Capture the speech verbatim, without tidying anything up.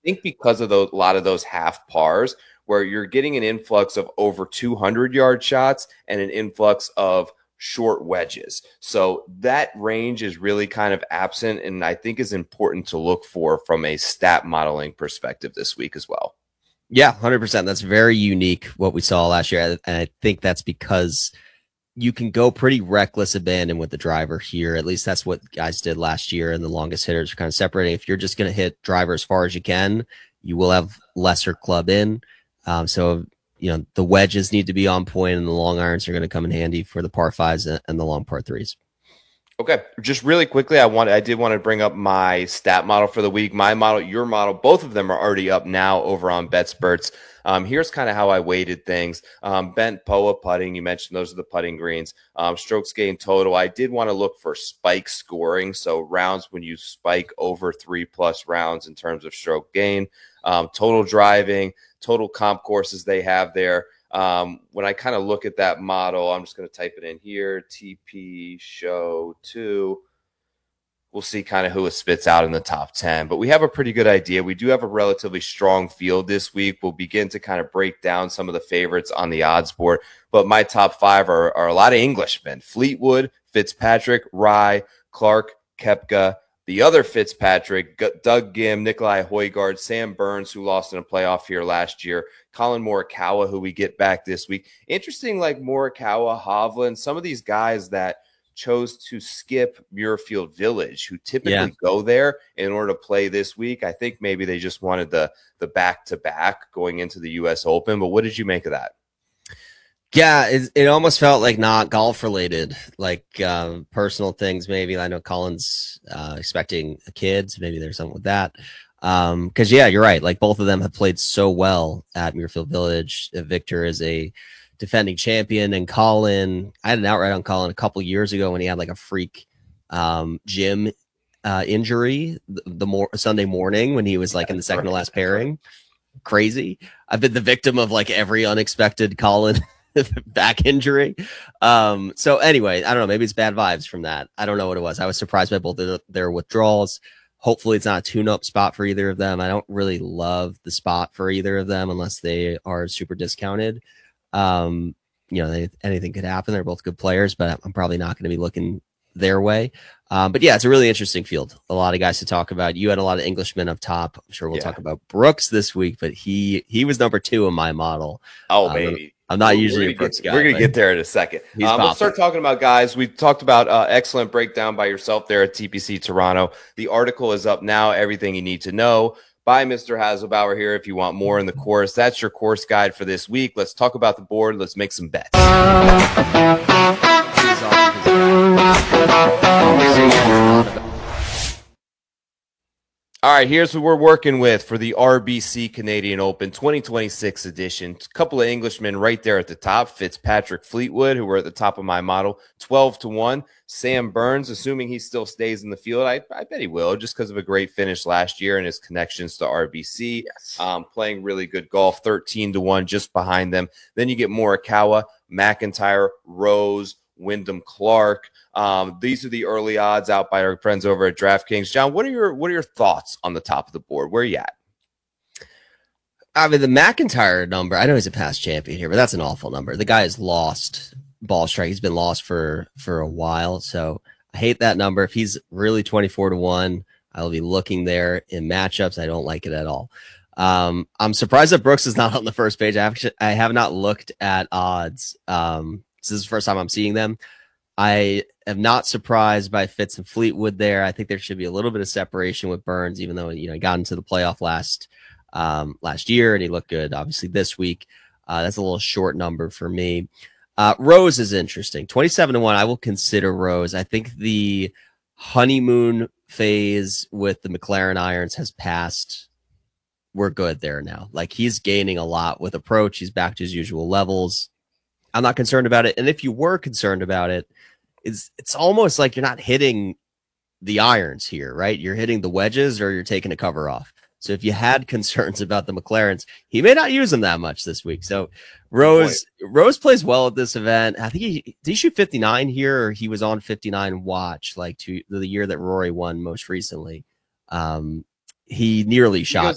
think because of those, a lot of those half pars where you're getting an influx of over two hundred yard shots and an influx of short wedges. So that range is really kind of absent, and I think is important to look for from a stat modeling perspective this week as well. Yeah, one hundred percent. That's very unique what we saw last year. And I think that's because you can go pretty reckless abandon with the driver here. At least that's what guys did last year, and the longest hitters are kind of separating. If you're just going to hit driver as far as you can, you will have lesser club in. Um, so, you know, the wedges need to be on point, and the long irons are going to come in handy for the par fives and the long par threes. Okay, just really quickly, I want I did want to bring up my stat model for the week. My model, your model, both of them are already up now over on BetSperts. Um, here's kind of how I weighted things. Um, bent P O A putting, you mentioned those are the putting greens. Um, strokes gained total. I did want to look for spike scoring, so rounds when you spike over three plus rounds in terms of stroke gain. Um, total driving, total comp courses they have there. Um, when I kind of look at that model, I'm just going to type it in here, T P show two. We'll see kind of who it spits out in the top ten, but we have a pretty good idea. We do have a relatively strong field this week. We'll begin to kind of break down some of the favorites on the odds board, but my top five are, are a lot of Englishmen: Fleetwood, Fitzpatrick, Rye, Clark, Koepka, the other Fitzpatrick, Doug Ghim, Nikolai Højgaard, Sam Burns, who lost in a playoff here last year, Colin Morikawa, who we get back this week. Interesting, like Morikawa, Hovland, some of these guys that chose to skip Muirfield Village, who typically yeah. go there in order to play this week. I think maybe they just wanted the the back-to-back going into the U S Open, but what did you make of that? Yeah, it, it almost felt like not golf related, like um, personal things. Maybe I know Colin's uh, expecting a kid, so maybe there's something with that. Um, cause yeah, you're right. Like both of them have played so well at Muirfield Village. Victor is a defending champion, and Colin, I had an outright on Colin a couple years ago when he had like a freak um, gym uh, injury the, the more Sunday morning when he was like in the second to last pairing. Crazy. I've been the victim of like every unexpected Colin back injury. Um, so anyway, I don't know. Maybe it's bad vibes from that. I don't know what it was. I was surprised by both of their withdrawals. Hopefully it's not a tune-up spot for either of them. I don't really love the spot for either of them unless they are super discounted. Um, you know, they, anything could happen. They're both good players, but I'm probably not going to be looking their way. Um, but yeah, it's a really interesting field. A lot of guys to talk about. You had a lot of Englishmen up top. I'm sure we'll yeah. talk about Brooks this week, but he he was number two in my model. Oh, um, baby. I'm not we're usually gonna a Brooks get, guy. We're going to get there in a second. Um, let's start talking about guys. We talked about uh, excellent breakdown by yourself there at T P C Toronto. The article is up now. Everything you need to know by Mister Hasselbauer here. If you want more in the course, that's your course guide for this week. Let's talk about the board. Let's make some bets. All right, here's what we're working with for the R B C Canadian Open twenty twenty-six edition. A couple of Englishmen right there at the top. Fitzpatrick, Fleetwood, who were at the top of my model, twelve to one. Sam Burns, assuming he still stays in the field, I, I bet he will, just because of a great finish last year and his connections to R B C. Yes. Um, playing really good golf, thirteen to one, just behind them. Then you get Morikawa, McIntyre, Rose, Wyndham Clark. Um, these are the early odds out by our friends over at DraftKings. John, what are your what are your thoughts on the top of the board? Where are you at? I mean, the McIntyre number, I know he's a past champion here, but that's an awful number. The guy has lost ball strike. He's been lost for, for a while. So I hate that number. If he's really twenty-four to one, I'll be looking there in matchups. I don't like it at all. Um, I'm surprised that Brooks is not on the first page. I have, I have not looked at odds. Um, this is the first time I'm seeing them. I am not surprised by Fitz and Fleetwood there. I think there should be a little bit of separation with Burns, even though, you know, he got into the playoff last um, last year and he looked good, obviously, this week. Uh, that's a little short number for me. Uh, Rose is interesting. twenty-seven to one, I will consider Rose. I think the honeymoon phase with the McLaren irons has passed. We're good there now. Like, he's gaining a lot with approach. He's back to his usual levels. I'm not concerned about it. And if you were concerned about it, it's it's almost like you're not hitting the irons here, right? You're hitting the wedges or you're taking a cover off. So if you had concerns about the McLarens, he may not use them that much this week. So Rose Rose plays well at this event. I think he did he shoot fifty-nine here, or he was on fifty-nine watch, like to the year that Rory won most recently. Um, he nearly shot